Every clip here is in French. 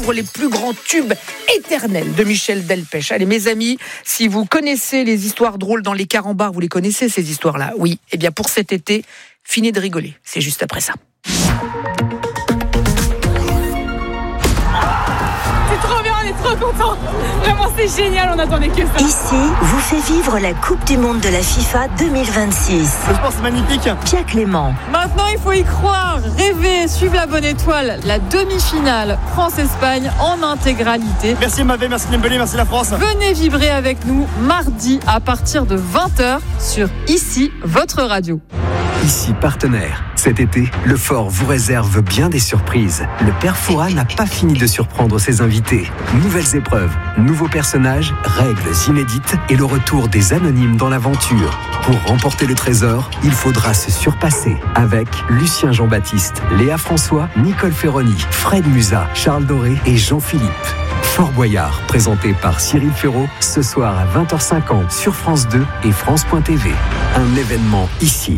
Pour les plus grands tubes éternels de Michel Delpech. Allez, mes amis, si vous connaissez les histoires drôles dans les carambars, vous les connaissez ces histoires-là? Oui. Eh bien, pour cet été, finissez de rigoler. C'est juste après ça. Trop content. Vraiment, c'est génial, on attendait que ça. Ici, vous fait vivre la Coupe du Monde de la FIFA 2026. Le sport, c'est magnifique. Pierre Clément. Maintenant, il faut y croire, rêver, suivre la bonne étoile. La demi-finale France-Espagne en intégralité. Merci Mavé, merci Dembélé, merci la France. Venez vibrer avec nous mardi à partir de 20h sur Ici, votre radio. Ici, partenaire. Cet été, le Fort vous réserve bien des surprises. Le Père Fouras n'a pas fini de surprendre ses invités. Nouvelles épreuves, nouveaux personnages, règles inédites et le retour des anonymes dans l'aventure. Pour remporter le trésor, il faudra se surpasser avec Lucien Jean-Baptiste, Léa François, Nicole Ferroni, Fred Musa, Charles Doré et Jean-Philippe. Fort Boyard, présenté par Cyril Ferraud, ce soir à 20h50 sur France 2 et France.tv. Un événement ici.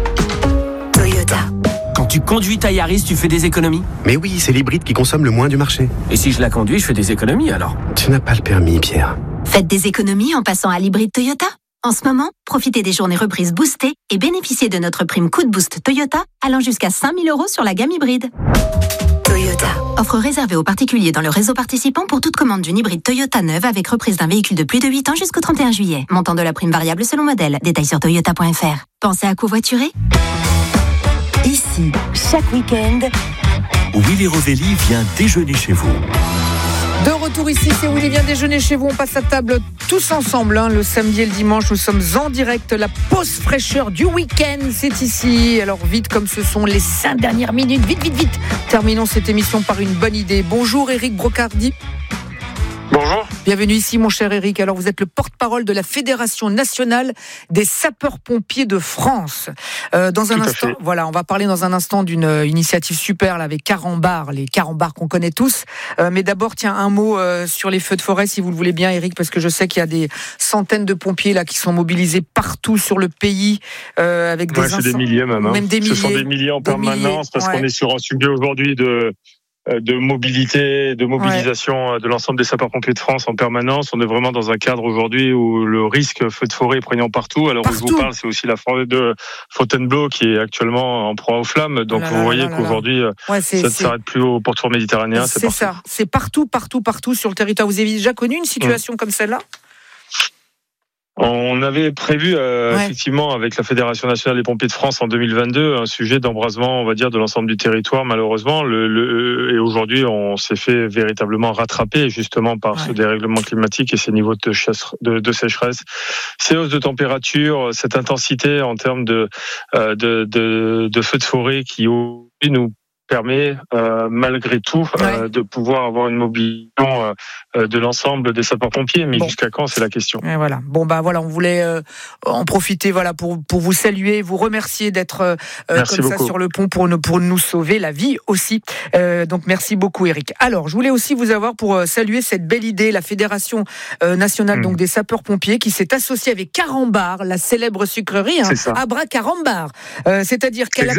Quand tu conduis ta Yaris, tu fais des économies? Mais oui, c'est l'hybride qui consomme le moins du marché. Et si je la conduis, je fais des économies alors? Tu n'as pas le permis, Pierre. Faites des économies en passant à l'hybride Toyota. En ce moment, profitez des journées reprises boostées et bénéficiez de notre prime Coup de Boost Toyota allant jusqu'à 5 000 € sur la gamme hybride. Toyota. Offre réservée aux particuliers dans le réseau participant pour toute commande d'une hybride Toyota neuve avec reprise d'un véhicule de plus de 8 ans jusqu'au 31 juillet. Montant de la prime variable selon modèle. Détails sur toyota.fr. Pensez à covoiturer? Ici, chaque week-end, Willy Rovelli vient déjeuner chez vous. De retour ici, c'est Willy vient déjeuner chez vous. On passe à table tous ensemble, le samedi et le dimanche. Nous sommes en direct. La pause fraîcheur du week-end, c'est ici. Alors vite, comme ce sont les 5 dernières minutes, vite. Terminons cette émission par une bonne idée. Bonjour Éric Brocardi. Bonjour. Bienvenue ici, mon cher Éric. Alors, vous êtes le porte-parole de la Fédération nationale des sapeurs-pompiers de France. Dans un instant, voilà, on va parler dans un instant d'une initiative super là, avec Carambar, les Carambars qu'on connaît tous. Mais d'abord, tiens, un mot sur les feux de forêt, si vous le voulez bien, Éric, parce que je sais qu'il y a des centaines de pompiers là qui sont mobilisés partout sur le pays avec des c'est des milliers même. Même des milliers. Ce sont des milliers en permanence parce qu'on est sur un sujet aujourd'hui de mobilité, de mobilisation de l'ensemble des sapeurs-pompiers de France en permanence. On est vraiment dans un cadre aujourd'hui où le risque feu de forêt est prégnant partout. Alors, où je vous parle, c'est aussi la forêt de Fontainebleau qui est actuellement en proie aux flammes. Donc, vous voyez qu'aujourd'hui, ça ne s'arrête plus au pourtour méditerranéen. C'est ça. C'est partout sur le territoire. Vous avez déjà connu une situation comme celle-là? On avait prévu effectivement avec la Fédération nationale des pompiers de France en 2022 un sujet d'embrasement, on va dire, de l'ensemble du territoire. Malheureusement, et aujourd'hui, on s'est fait véritablement rattraper justement par ce dérèglement climatique et ces niveaux de sécheresse, ces hausses de température, cette intensité en termes de feux de forêt qui nous permet malgré tout de pouvoir avoir une mobilisation de l'ensemble des sapeurs-pompiers, mais jusqu'à quand, c'est la question. Et voilà. Bon on voulait en profiter pour vous saluer, vous remercier d'être comme beaucoup. Ça sur le pont pour nous sauver la vie aussi. Donc merci beaucoup Éric. Alors, je voulais aussi vous avoir pour saluer cette belle idée, la Fédération nationale donc des sapeurs-pompiers qui s'est associée avec Carambar, la célèbre sucrerie Abracarambar. C'est-à-dire qu'à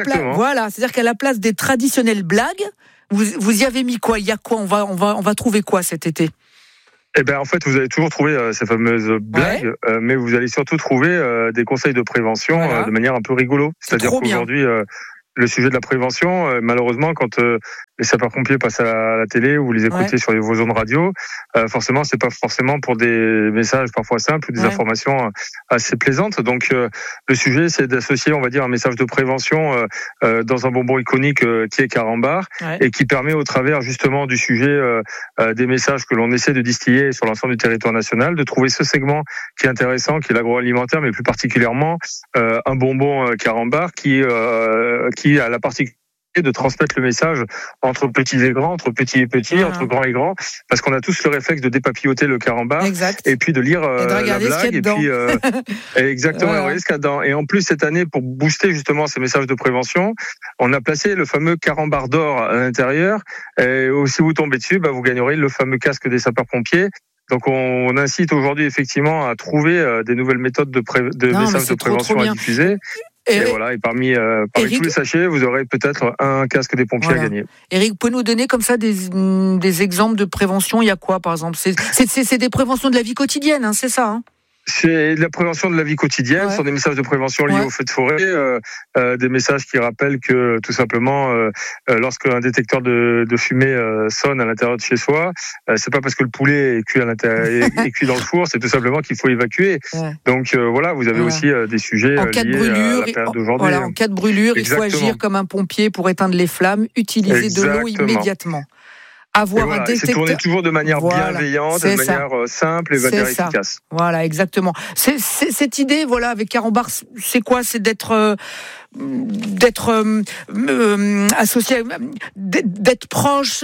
la place des traditionnelles blagues, vous y avez mis quoi? Il y a quoi? On va trouver quoi cet été? Eh ben, en fait, vous allez toujours trouver ces fameuses blagues, mais vous allez surtout trouver des conseils de prévention de manière un peu rigolo. C'est-à-dire qu'aujourd'hui, le sujet de la prévention, malheureusement, quand les sapeurs-pompiers passent à la télé ou vous les écoutez sur vos zones radio, forcément, c'est pas forcément pour des messages parfois simples ou des informations assez plaisantes. Donc, le sujet, c'est d'associer, on va dire, un message de prévention dans un bonbon iconique qui est Carambar et qui permet, au travers justement du sujet des messages que l'on essaie de distiller sur l'ensemble du territoire national, de trouver ce segment qui est intéressant, qui est l'agroalimentaire, mais plus particulièrement un bonbon Carambar qui a la particularité de transmettre le message entre petits et grands, entre petits et petits, entre grands et grands, parce qu'on a tous le réflexe de dépapilloter le Carambar et puis de lire la blague et puis exactement regarder ce qu'il y a dedans. Et en plus cette année, pour booster justement ces messages de prévention, on a placé le fameux Carambar d'or à l'intérieur. Et si vous tombez dessus, vous gagnerez le fameux casque des sapeurs-pompiers. Donc on incite aujourd'hui effectivement à trouver des nouvelles méthodes de messages de prévention à diffuser. Et voilà, et parmi Eric, tous les sachets, vous aurez peut-être un casque des pompiers à gagner. Eric, pouvez nous donner comme ça des exemples de prévention? Il y a quoi, par exemple? C'est des préventions de la vie quotidienne, hein, c'est ça, hein? C'est de la prévention de la vie quotidienne, ce sont des messages de prévention liés aux feux de forêt, des messages qui rappellent que tout simplement, lorsqu'un détecteur de fumée sonne à l'intérieur de chez soi, c'est pas parce que le poulet est cuit est cuit dans le four, c'est tout simplement qu'il faut évacuer. Donc voilà, vous avez aussi des sujets liés à la période d'aujourd'hui. En cas de brûlure, Exactement. Il faut agir comme un pompier pour éteindre les flammes, utiliser de l'eau immédiatement. Avoir un détecteur. C'est tourné toujours de manière bienveillante, de manière simple et de manière efficace. Voilà, exactement. Cette idée, voilà, avec Carambar, c'est quoi? C'est d'être associé, d'être proche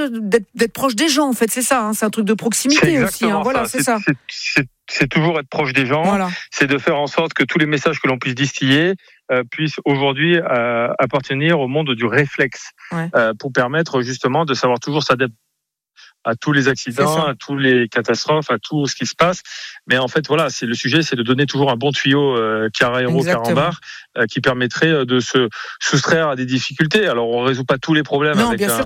des gens, en fait, c'est ça. Hein, c'est un truc de proximité aussi. Hein, voilà, c'est ça. C'est toujours être proche des gens. Voilà. C'est de faire en sorte que tous les messages que l'on puisse distiller puissent aujourd'hui appartenir au monde du réflexe, pour permettre justement de savoir toujours s'adapter à tous les accidents, à toutes les catastrophes, à tout ce qui se passe. Mais en fait, voilà, le sujet, c'est de donner toujours un bon tuyau Carambar qui permettrait de se soustraire à des difficultés. Alors, on résout pas tous les problèmes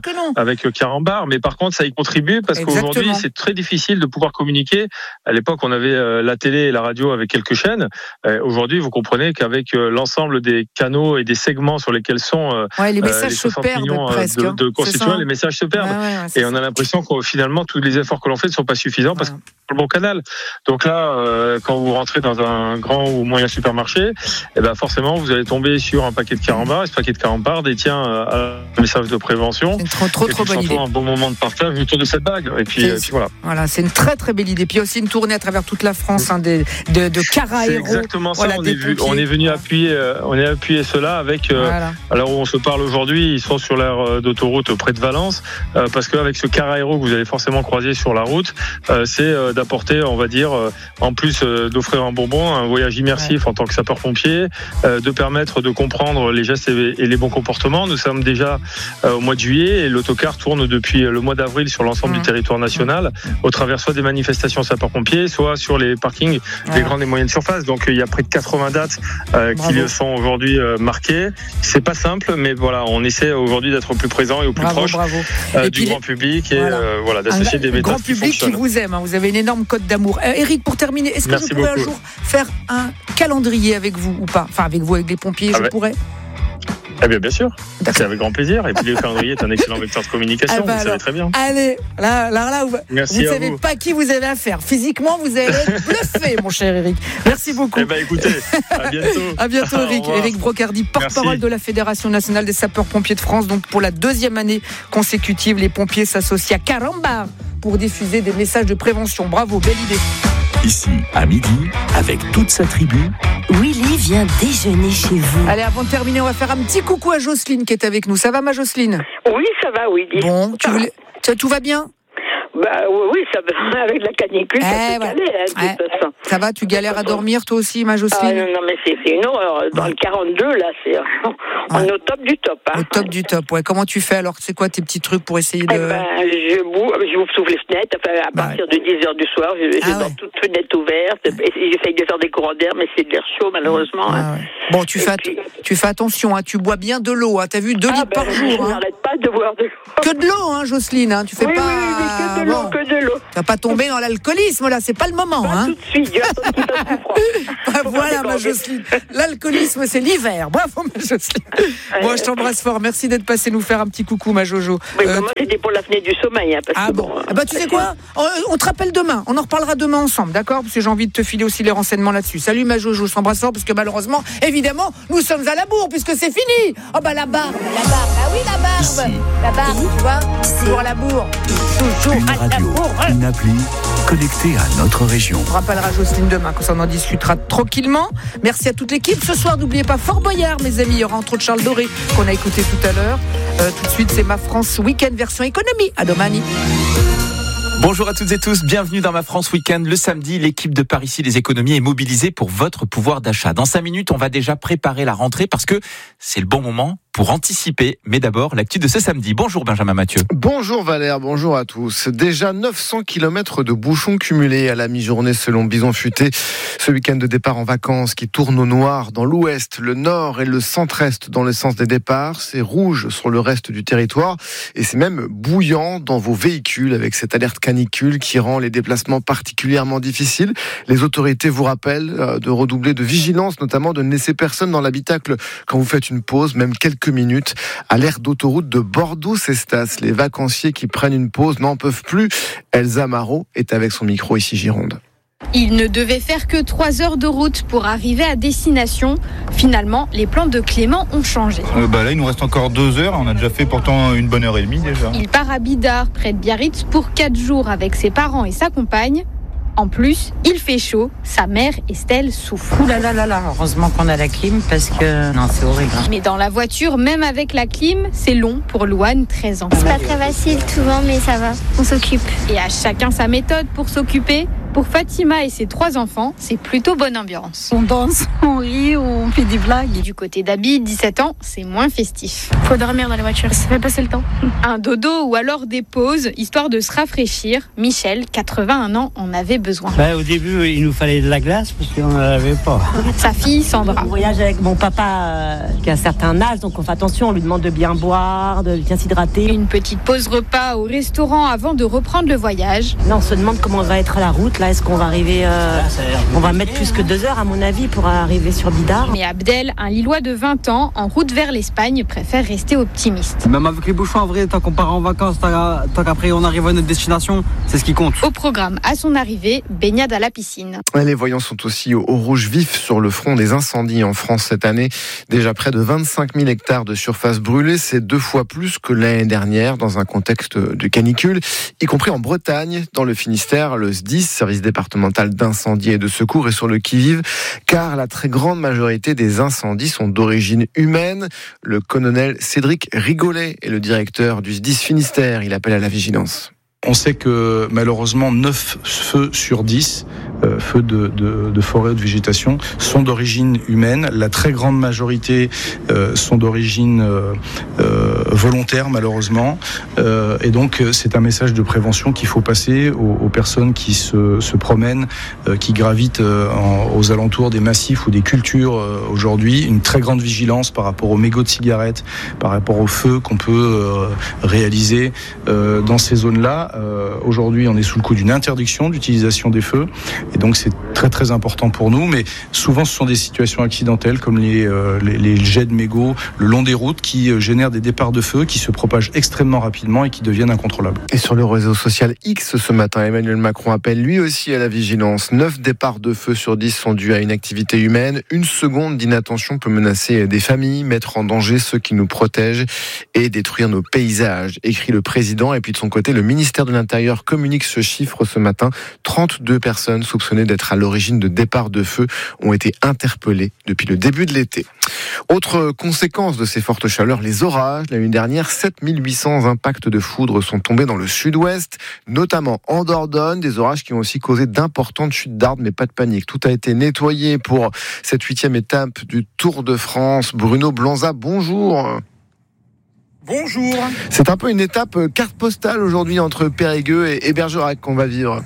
avec Carambar, mais par contre, ça y contribue parce qu'aujourd'hui, c'est très difficile de pouvoir communiquer. À l'époque, on avait la télé et la radio avec quelques chaînes. Aujourd'hui, vous comprenez qu'avec l'ensemble des canaux et des segments sur lesquels sont les messages se perdent presque, de constituants, les messages se perdent. Et on a l'impression que finalement, tous les efforts que l'on fait ne sont pas suffisants parce que c'est le bon canal. Donc là, quand vous rentrez dans un grand ou moyen supermarché, forcément, vous allez tomber sur un paquet de Carambar. Et ce paquet de Carambar détient un message de prévention. C'est trop bonne idée. Un bon moment de partage autour de cette bague. Et puis voilà. Voilà, c'est une très très belle idée. Puis il y a aussi une tournée à travers toute la France de Carahéros. C'est exactement ça. On est venu appuyer cela avec. Alors où on se parle aujourd'hui, ils sont sur l'aire d'autoroute près de Valence, parce qu'avec ce Carahéros que vous allez forcément croiser sur la route, c'est d'apporter, on va dire, en plus d'offrir un bonbon, un voyage immersif en tant que sapeur-pompier, de permettre de comprendre les gestes et les bons comportements. Nous sommes déjà au mois de juillet et l'autocar tourne depuis le mois d'avril sur l'ensemble du territoire national, au travers soit des manifestations sapeurs-pompiers, soit sur les parkings des grandes et moyennes surfaces. Donc il y a près de 80 dates qui sont aujourd'hui marquées. C'est pas simple, mais voilà, on essaie aujourd'hui d'être au plus présent et au plus proche du grand public et d'associer des méthodes grand public qui vous aime. Vous avez une énorme cote d'amour. Eric, pour terminer, est-ce que je pourrais un jour faire un calendrier avec vous ou pas? Enfin, avec vous, avec les pompiers, je pourrais. Bien sûr, c'est avec grand plaisir. Et puis le calendrier est un excellent vecteur de communication, vous savez très bien. Allez, là vous ne savez pas qui vous avez affaire. Physiquement, vous allez être bluffé, mon cher Eric. Merci beaucoup. Écoutez, à bientôt. À bientôt, Eric. Eric Brocardi, porte-parole de la Fédération nationale des sapeurs-pompiers de France. Donc pour la 2e année consécutive, les pompiers s'associent à Carambar pour diffuser des messages de prévention. Bravo, belle idée. Ici, à midi, avec toute sa tribu, Willy vient déjeuner chez vous. Allez, avant de terminer, on va faire un petit coucou à Jocelyne qui est avec nous. Ça va, ma Jocelyne? Oui, ça va, Willy. Bon, tout va bien? Oui, ça va. Avec la canicule, ça peut caler, de toute façon. Ça va, tu galères à dormir, toi aussi, ma Jocelyne? Non, mais c'est une horreur. Dans le 42, là, on est au top du top. Au top du top, ouais. Comment tu fais, alors? C'est quoi tes petits trucs pour essayer de... je souffle les fenêtres. À partir de 10h du soir, je dors toutes fenêtres ouvertes. J'essaye de faire des courants d'air, mais c'est de l'air chaud, malheureusement. Bon, tu fais attention, hein. Tu bois bien de l'eau. Hein. T'as vu 2 litres par jour. Je n'arrête pas de boire de l'eau. Que de l'eau, hein, Jocelyne. Hein. Tu fais pas... Oui, que de l'eau. Tu vas pas tomber dans l'alcoolisme, là. C'est pas le moment. Pas tout de suite. Voilà, ma Jocelyne. L'alcoolisme, c'est l'hiver. Bravo, ma Jocelyne. Bon, je t'embrasse fort. Merci d'être passé nous faire un petit coucou, ma Jojo. Moi, c'était pour la fenêtre du sommeil. Tu sais quoi? On te rappelle demain. On en reparlera demain ensemble, d'accord? Parce que j'ai envie de te filer aussi les renseignements là-dessus. Salut, ma Jojo. Je t'embrasse fort parce que malheureusement, évidemment, nous sommes à la bourre puisque c'est fini. Oh, la barbe. Ah oui, la barbe. Ici. La barbe, tu vois? Toujours à la bourre. Toujours une à la radio, bourre. une appli connectée à notre région. On rappellera Jocelyne demain, comme ça on en discutera tranquillement. Merci à toute l'équipe. Ce soir, n'oubliez pas Fort Boyard, mes amis. Il y aura entre autres Charles Doré, qu'on a écouté tout à l'heure. Tout de suite, c'est Ma France Week-end version économie. À domani. Bonjour à toutes et tous, bienvenue dans Ma France Week-end. Le samedi, l'équipe de Par ici les économies est mobilisée pour votre pouvoir d'achat. Dans 5 minutes, on va déjà préparer la rentrée parce que c'est le bon moment pour anticiper. Mais d'abord, l'actu de ce samedi. Bonjour Benjamin Mathieu. Bonjour Valère, bonjour à tous. Déjà 900 km de bouchons cumulés à la mi-journée selon Bison Futé. Ce week-end de départ en vacances qui tourne au noir dans l'ouest, le nord et le centre-est dans le sens des départs. C'est rouge sur le reste du territoire et c'est même bouillant dans vos véhicules avec cette alerte canicule qui rend les déplacements particulièrement difficiles. Les autorités vous rappellent de redoubler de vigilance, notamment de ne laisser personne dans l'habitacle quand vous faites une pause, même quelques minutes. À l'aire d'autoroute de Bordeaux-Cestas, les vacanciers qui prennent une pause n'en peuvent plus. Elsa Marot est avec son micro ici Gironde. Il ne devait faire que 3 heures de route pour arriver à destination. Finalement, les plans de Clément ont changé. Là, il nous reste encore 2 heures. On a déjà fait pourtant 1h30 déjà. Il part à Bidart, près de Biarritz, pour 4 jours avec ses parents et sa compagne. En plus, il fait chaud. Sa mère, Estelle, souffre. Ouh là là là là, heureusement qu'on a la clim parce que non, c'est horrible. Mais dans la voiture, même avec la clim, c'est long pour Louane, 13 ans. C'est pas très facile souvent, mais ça va. On s'occupe. Et à chacun sa méthode pour s'occuper. Pour Fatima et ses 3 enfants, c'est plutôt bonne ambiance. On danse, on rit, on fait des blagues. Du côté d'Abby, 17 ans, c'est moins festif. Faut dormir dans la voiture, ça fait passer le temps. Un dodo ou alors des pauses, histoire de se rafraîchir. Michel, 81 ans, en avait besoin. Au début, il nous fallait de la glace parce qu'on n'en avait pas. Sa fille, Sandra. On voyage avec mon papa qui a un certain âge, donc on fait attention, on lui demande de bien boire, de bien s'hydrater. Une petite pause repas au restaurant avant de reprendre le voyage. Là, on se demande comment on va être à la route. Là, est-ce qu'on va arriver on va mettre plus que 2 heures à mon avis pour arriver sur Bidart. Mais Abdel, un Lillois de 20 ans, en route vers l'Espagne, préfère rester optimiste. Même avec les bouchons, en vrai, tant qu'on part en vacances, tant qu'après on arrive à notre destination, c'est ce qui compte. Au programme, à son arrivée, baignade à la piscine. Les voyants sont aussi au rouge vif sur le front des incendies en France cette année. Déjà près de 25 000 hectares de surface brûlée, c'est 2 fois plus que l'année dernière dans un contexte de canicule, y compris en Bretagne, dans le Finistère, le SDIS, service départemental d'incendie et de secours, est sur le qui-vive, car la très grande majorité des incendies sont d'origine humaine. Le colonel Cédric Rigolet est le directeur du SDIS Finistère. Il appelle à la vigilance. On sait que malheureusement 9 feux sur 10, feux de forêt ou de végétation, sont d'origine humaine. La très grande majorité sont d'origine volontaire malheureusement. Et donc c'est un message de prévention qu'il faut passer aux personnes qui se promènent, qui gravitent aux alentours des massifs ou des cultures aujourd'hui. Une très grande vigilance par rapport aux mégots de cigarettes, par rapport aux feux qu'on peut réaliser dans ces zones-là. Aujourd'hui, on est sous le coup d'une interdiction d'utilisation des feux, et donc c'est très très important pour nous. Mais souvent, ce sont des situations accidentelles comme les jets de mégots le long des routes qui génèrent des départs de feu qui se propagent extrêmement rapidement et qui deviennent incontrôlables. Et sur le réseau social X ce matin, Emmanuel Macron appelle lui aussi à la vigilance. 9 départs de feu sur 10 sont dus à une activité humaine. Une seconde d'inattention peut menacer des familles, mettre en danger ceux qui nous protègent et détruire nos paysages, écrit le président. Et puis de son côté, le ministère de l'Intérieur communique ce chiffre ce matin. 32 personnes soupçonnées d'être à l'origine de départs de feu ont été interpellées depuis le début de l'été. Autre conséquence de ces fortes chaleurs, les orages. L'année dernière, 7800 impacts de foudre sont tombés dans le sud-ouest, notamment en Dordogne. Des orages qui ont aussi causé d'importantes chutes d'arbres, mais pas de panique. Tout a été nettoyé pour cette 8e étape du Tour de France. Bruno Blanza, bonjour. Bonjour. C'est un peu une étape carte postale aujourd'hui entre Périgueux et Bergerac qu'on va vivre.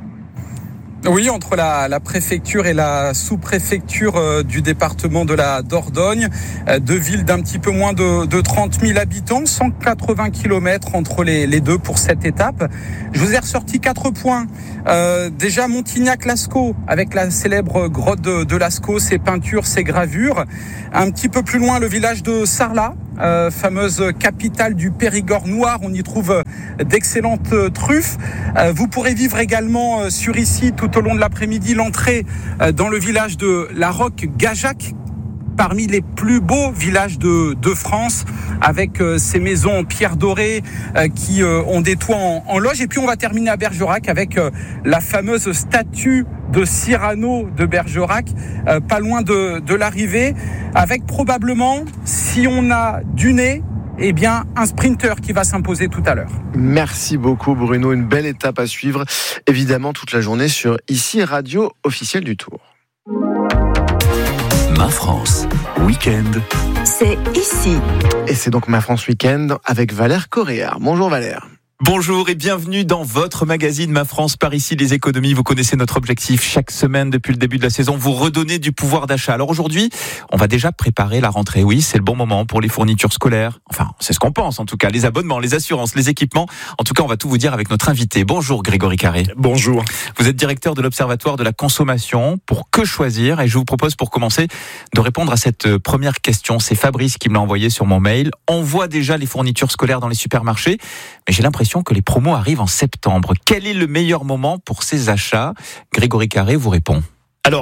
Oui, entre la préfecture et la sous-préfecture du département de la Dordogne, 2 villes d'un petit peu moins de 30 000 habitants, 180 km entre les deux pour cette étape. Je vous ai ressorti 4 points. Déjà Montignac-Lascaux, avec la célèbre grotte de Lascaux, ses peintures, ses gravures. Un petit peu plus loin, le village de Sarlat, fameuse capitale du Périgord noir. On y trouve d'excellentes truffes. Vous pourrez vivre également sur ici, tout au long de l'après-midi, l'entrée dans le village de La Roque-Gajac, parmi les plus beaux villages de France, avec ces maisons en pierre dorée qui ont des toits en loge. Et puis on va terminer à Bergerac avec la fameuse statue de Cyrano de Bergerac, pas loin de l'arrivée, avec probablement, si on a du nez, eh bien, un sprinter qui va s'imposer tout à l'heure. Merci beaucoup Bruno, une belle étape à suivre, évidemment toute la journée sur ici Radio officielle du Tour. Ma France, week-end c'est ici. Et c'est donc Ma France Week-end avec Valère Correa. Bonjour Valère. Bonjour et bienvenue dans votre magazine Ma France par ici les économies. Vous connaissez notre objectif chaque semaine depuis le début de la saison, vous redonner du pouvoir d'achat. Alors aujourd'hui, on va déjà préparer la rentrée. Oui, c'est le bon moment pour les fournitures scolaires. Enfin, c'est ce qu'on pense en tout cas. Les abonnements, les assurances, les équipements. En tout cas, on va tout vous dire avec notre invité. Bonjour Grégory Carré. Bonjour. Vous êtes directeur de l'Observatoire de la consommation. Pour que choisir ? Et je vous propose pour commencer de répondre à cette première question. C'est Fabrice qui me l'a envoyé sur mon mail. On voit déjà les fournitures scolaires dans les supermarchés, mais j'ai l'impression que les promos arrivent en septembre. Quel est le meilleur moment pour ces achats ? Grégory Carré vous répond. Alors,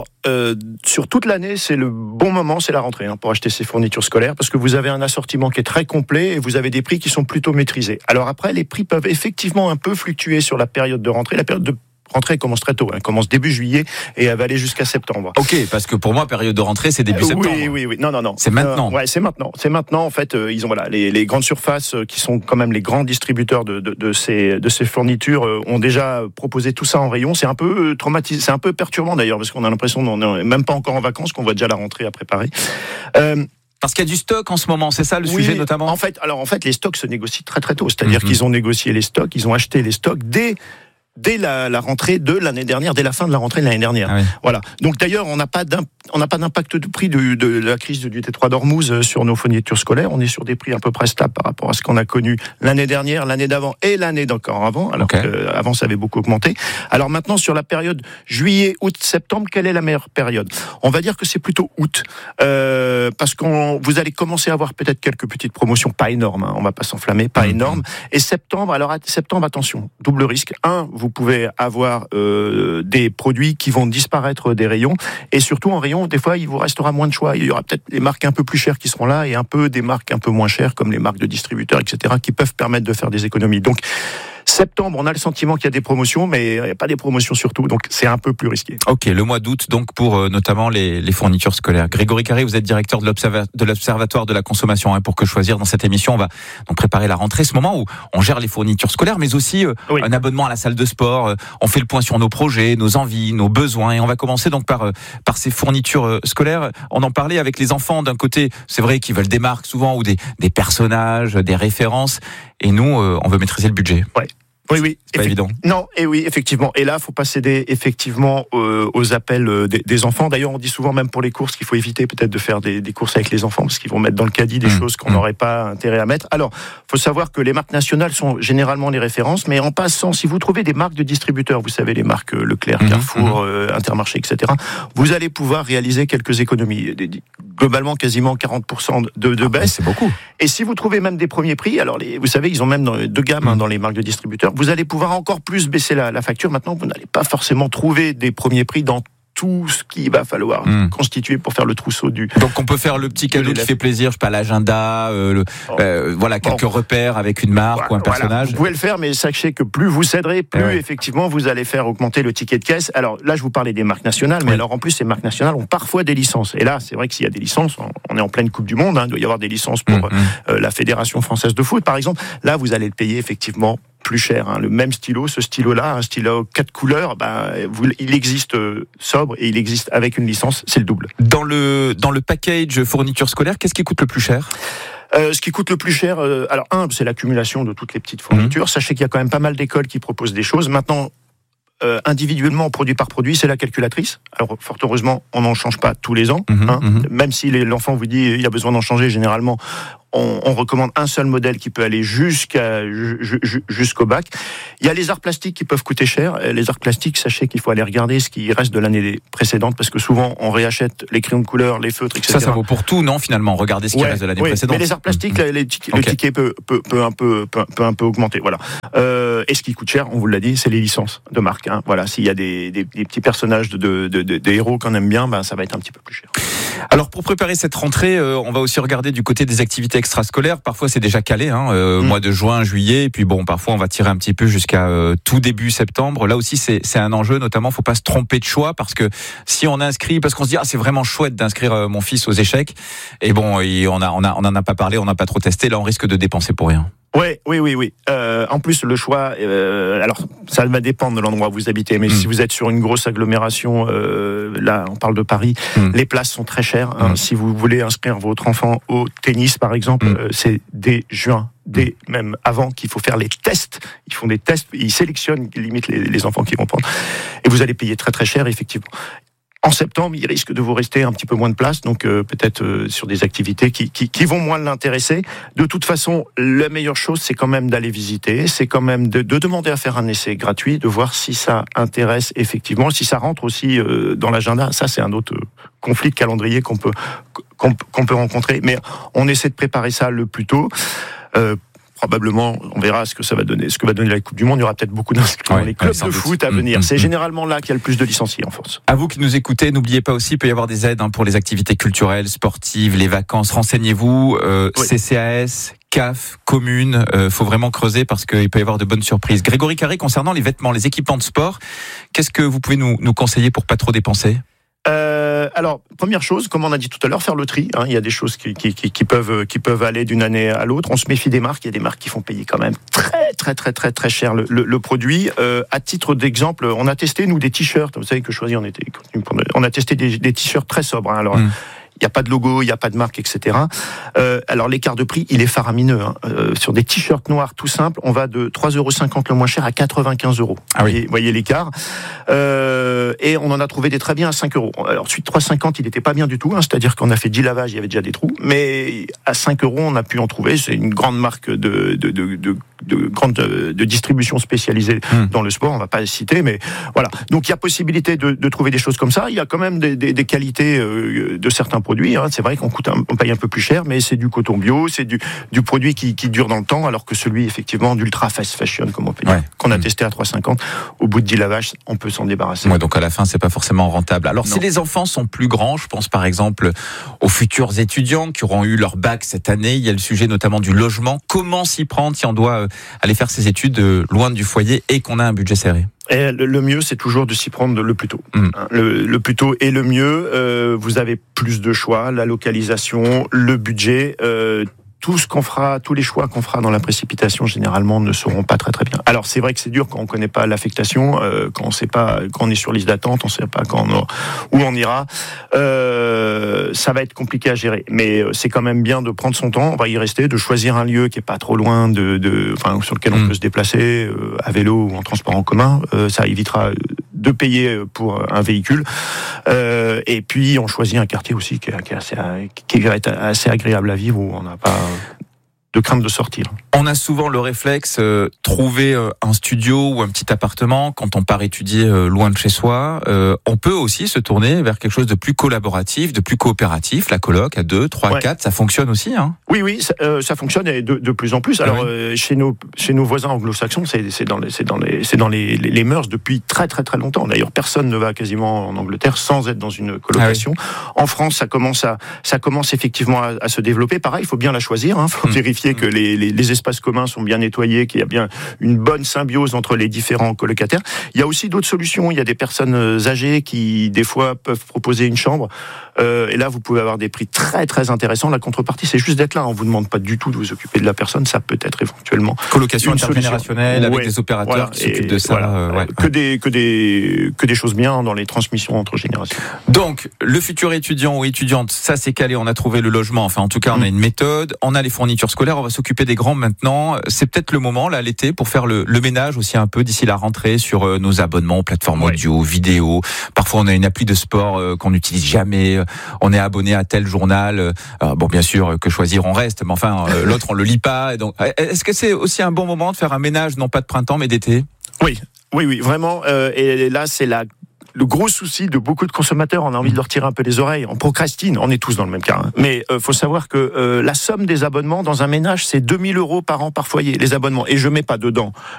sur toute l'année, c'est le bon moment, c'est la rentrée pour acheter ces fournitures scolaires, parce que vous avez un assortiment qui est très complet et vous avez des prix qui sont plutôt maîtrisés. Alors après, les prix peuvent effectivement un peu fluctuer sur la période de rentrée. La période de rentrée commence très tôt, elle commence début juillet et elle va aller jusqu'à septembre. Ok, parce que pour moi, période de rentrée, c'est début septembre. Oui. Non. C'est maintenant. Ouais, c'est maintenant. C'est maintenant. En fait, ils ont les grandes surfaces qui sont quand même les grands distributeurs de ces fournitures ont déjà proposé tout ça en rayon. C'est un peu traumatisant, c'est un peu perturbant d'ailleurs parce qu'on a l'impression qu'on n'est même pas encore en vacances, qu'on voit déjà la rentrée à préparer. Parce qu'il y a du stock en ce moment, c'est ça le sujet notamment. En fait, les stocks se négocient très très tôt. C'est-à-dire qu'ils ont négocié les stocks, ils ont acheté les stocks dès la rentrée de l'année dernière, dès la fin de la rentrée de l'année dernière. Ah oui. Voilà. Donc d'ailleurs, on n'a pas d'impact de prix de la crise du T3 d'Ormuz sur nos fournitures scolaires. On est sur des prix à peu près stables par rapport à ce qu'on a connu l'année dernière, l'année d'avant et l'année d'encore avant. Alors qu'avant, ça avait beaucoup augmenté. Alors maintenant, sur la période juillet, août, septembre, quelle est la meilleure période ? On va dire que c'est plutôt août, parce vous allez commencer à avoir peut-être quelques petites promotions, pas énormes. On va pas s'enflammer, pas énormes. Et septembre, attention, double risque. Vous pouvez avoir des produits qui vont disparaître des rayons, et surtout en rayon, des fois, il vous restera moins de choix. Il y aura peut-être des marques un peu plus chères qui seront là, et un peu des marques un peu moins chères, comme les marques de distributeurs, etc., qui peuvent permettre de faire des économies. Donc, septembre, on a le sentiment qu'il y a des promotions, mais il n'y a pas des promotions surtout, donc c'est un peu plus risqué. Ok, le mois d'août, donc pour notamment les fournitures scolaires. Grégory Carré, vous êtes directeur de l'Observatoire de la consommation. Pour que choisir dans cette émission, on va donc préparer la rentrée, ce moment où on gère les fournitures scolaires, mais aussi un abonnement à la salle de sport. On fait le point sur nos projets, nos envies, nos besoins, et on va commencer donc par ces fournitures scolaires. On en parlait avec les enfants. D'un côté, c'est vrai qu'ils veulent des marques souvent ou des personnages, des références, et nous, on veut maîtriser le budget. Ouais. Oui. C'est pas évident. Non, et oui, effectivement. Et là, faut pas céder effectivement aux appels des enfants. D'ailleurs, on dit souvent, même pour les courses, qu'il faut éviter peut-être de faire des courses avec les enfants, parce qu'ils vont mettre dans le caddie des choses qu'on n'aurait pas intérêt à mettre. Alors, faut savoir que les marques nationales sont généralement les références, mais en passant, si vous trouvez des marques de distributeurs, vous savez, les marques Leclerc, Carrefour, Intermarché, etc., vous allez pouvoir réaliser quelques économies. Globalement, quasiment 40% de baisse. C'est beaucoup. Et si vous trouvez même des premiers prix, alors vous savez, ils ont même deux gammes dans les marques de distributeurs, vous allez pouvoir encore plus baisser la facture. Maintenant, vous n'allez pas forcément trouver des premiers prix dans tout ce qu'il va falloir constituer pour faire le trousseau du... Donc on peut faire le petit cadeau qui fait plaisir, je sais pas, l'agenda, quelques repères avec une marque ou un personnage. Vous pouvez le faire, mais sachez que plus vous céderez, plus effectivement vous allez faire augmenter le ticket de caisse. Alors là, je vous parlais des marques nationales, mais alors en plus, ces marques nationales ont parfois des licences. Et là, c'est vrai que s'il y a des licences, on est en pleine Coupe du Monde, il doit y avoir des licences pour la Fédération française de foot, par exemple. Là, vous allez le payer effectivement plus cher. Le même stylo, ce stylo-là, un stylo 4 couleurs, il existe sobre et il existe avec une licence, c'est le double. Dans le package fourniture scolaire, qu'est-ce qui coûte le plus cher ? Ce qui coûte le plus cher, c'est l'accumulation de toutes les petites fournitures. Sachez qu'il y a quand même pas mal d'écoles qui proposent des choses. Maintenant, individuellement, produit par produit, c'est la calculatrice. Alors, fort heureusement, on n'en change pas tous les ans. Même si l'enfant vous dit il y a besoin d'en changer, généralement, on recommande un seul modèle qui peut aller jusqu'au bac. Il y a les arts plastiques qui peuvent coûter cher. Les arts plastiques, sachez qu'il faut aller regarder ce qui reste de l'année précédente, parce que souvent, on réachète les crayons de couleur, les feutres, etc. Ça vaut pour tout, non, finalement? Regardez ce qui reste de l'année précédente. Mais les arts plastiques, le ticket peut un peu augmenter. Voilà. Et ce qui coûte cher, on vous l'a dit, c'est les licences de marque. Voilà. S'il y a des petits personnages des héros qu'on aime bien, ça va être un petit peu plus cher. Alors, pour préparer cette rentrée, on va aussi regarder du côté des activités extrascolaires. Parfois, c'est déjà calé, mois de juin, juillet, et puis parfois, on va tirer un petit peu jusqu'à tout début septembre. Là aussi, c'est un enjeu, notamment, faut pas se tromper de choix, parce que si on inscrit, parce qu'on se dit, c'est vraiment chouette d'inscrire mon fils aux échecs, et on en a pas parlé, on n'a pas trop testé, là, on risque de dépenser pour rien. Oui. En plus, le choix, alors ça va dépendre de l'endroit où vous habitez, mais si vous êtes sur une grosse agglomération, là on parle de Paris, les places sont très chères. Si vous voulez inscrire votre enfant au tennis, par exemple, c'est dès juin. Même avant qu'il faut faire les tests. Ils font des tests, ils sélectionnent limite les enfants qui vont prendre. Et vous allez payer très très cher, effectivement. En septembre, il risque de vous rester un petit peu moins de place, donc peut-être sur des activités qui vont moins l'intéresser. De toute façon, la meilleure chose, c'est quand même d'aller visiter, c'est quand même de demander à faire un essai gratuit, de voir si ça intéresse effectivement, si ça rentre aussi dans l'agenda. Ça, c'est un autre conflit de calendrier qu'on peut rencontrer. Mais on essaie de préparer ça le plus tôt. Probablement, on verra ce que va donner la Coupe du Monde. Il y aura peut-être beaucoup d'inscrits dans les clubs de foot à venir. C'est généralement là qu'il y a le plus de licenciés en France. À vous qui nous écoutez, n'oubliez pas aussi, il peut y avoir des aides pour les activités culturelles, sportives, les vacances. Renseignez-vous, CCAS, CAF, commune, faut vraiment creuser parce qu'il peut y avoir de bonnes surprises. Grégory Carré, concernant les vêtements, les équipements de sport, qu'est-ce que vous pouvez nous conseiller pour pas trop dépenser ? Alors, première chose, comme on a dit tout à l'heure, faire le tri. Il y a des choses qui peuvent aller d'une année à l'autre. On se méfie des marques. Il y a des marques qui font payer quand même très cher le produit. À titre d'exemple, on a testé nous des t-shirts. Vous savez que Choisir on a testé des t-shirts très sobres. Alors. Il n'y a pas de logo, il n'y a pas de marque, etc. Alors l'écart de prix, il est faramineux. Sur des t-shirts noirs tout simples, on va de 3,50 € le moins cher à 95 €. Ah oui. Vous voyez l'écart. Et on en a trouvé des très bien à 5 €. Alors suite 3,50, il n'était pas bien du tout. C'est-à-dire qu'on a fait 10 lavages, il y avait déjà des trous. Mais à 5 €, on a pu en trouver. C'est une grande marque de distribution spécialisée dans le sport. On ne va pas les citer, mais voilà. Donc il y a possibilité de trouver des choses comme ça. Il y a quand même des qualités de certains produits. C'est vrai qu'on paye un peu plus cher, mais c'est du coton bio, c'est du produit qui dure dans le temps, alors que celui effectivement d'ultra fast fashion, comme on peut dire, qu'on a testé à 3,50, au bout de 10 lavages, on peut s'en débarrasser. Ouais, donc à la fin, c'est pas forcément rentable. Alors si les enfants sont plus grands, je pense par exemple aux futurs étudiants qui auront eu leur bac cette année, il y a le sujet notamment du logement. Comment s'y prendre si on doit aller faire ses études loin du foyer et qu'on a un budget serré? Et le mieux, c'est toujours de s'y prendre le plus tôt. Le plus tôt est le mieux. Vous avez plus de choix, la localisation, le budget. Tous les choix qu'on fera dans la précipitation, généralement, ne seront pas très très bien. Alors, c'est vrai que c'est dur quand on ne connaît pas l'affectation, quand on est sur liste d'attente, on ne sait pas où on ira. Ça va être compliqué à gérer. Mais c'est quand même bien de prendre son temps, on va y rester, de choisir un lieu qui n'est pas trop loin, sur lequel on peut se déplacer, à vélo ou en transport en commun. Ça évitera de payer pour un véhicule. Et puis, on choisit un quartier aussi qui va être assez agréable à vivre, où on n'a pas de crainte de sortir. On a souvent le réflexe trouver un studio ou un petit appartement quand on part étudier loin de chez soi. On peut aussi se tourner vers quelque chose de plus collaboratif, de plus coopératif. La coloc à 2, 3, 4, ça fonctionne aussi. Oui, ça fonctionne et de plus en plus. Alors chez nos voisins anglo-saxons, c'est dans les mœurs depuis très très très longtemps. D'ailleurs, personne ne va quasiment en Angleterre sans être dans une colocation. En France, ça commence effectivement à se développer. Pareil, il faut bien la choisir. Il faut vérifier que les espaces communs sont bien nettoyés, qu'il y a bien une bonne symbiose entre les différents colocataires. Il y a aussi d'autres solutions. Il y a des personnes âgées qui, des fois, peuvent proposer une chambre. Et là, vous pouvez avoir des prix très, très intéressants. La contrepartie, c'est juste d'être là. On ne vous demande pas du tout de vous occuper de la personne. Ça peut être éventuellement colocation intergénérationnelle avec des opérateurs qui s'occupent de ça. Que des choses bien dans les transmissions entre générations. Donc, le futur étudiant ou étudiante, ça c'est calé. On a trouvé le logement. Enfin, en tout cas, on a une méthode. On a les fournitures scolaires. On va s'occuper des grands maintenant. C'est peut-être le moment, là, l'été, pour faire le ménage aussi un peu d'ici la rentrée sur nos abonnements, plateformes audio, vidéo. Parfois, on a une appli de sport qu'on n'utilise jamais. On est abonné à tel journal. Bon, bien sûr, que choisir, on reste. Mais enfin, l'autre, on le lit pas. Et donc, est-ce que c'est aussi un bon moment de faire un ménage, non pas de printemps, mais d'été? Oui, vraiment. Et là, c'est le gros souci de beaucoup de consommateurs. On a envie de leur tirer un peu les oreilles. On procrastine. On est tous dans le même cas. Mais faut savoir que la somme des abonnements dans un ménage, c'est 2 000 € par an par foyer, les abonnements. Et je mets pas dedans